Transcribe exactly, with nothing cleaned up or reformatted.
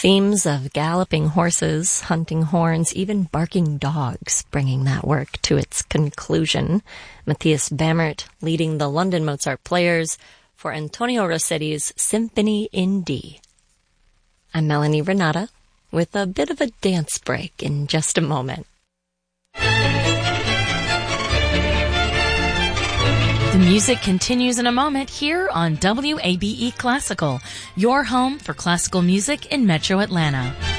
Themes of galloping horses, hunting horns, even barking dogs, bringing that work to its conclusion. Matthias Bamert leading the London Mozart Players for Antonio Rossetti's Symphony in D. I'm Melanie Renata with a bit of a dance break in just a moment. The music continues in a moment here on W A B E Classical, your home for classical music in Metro Atlanta.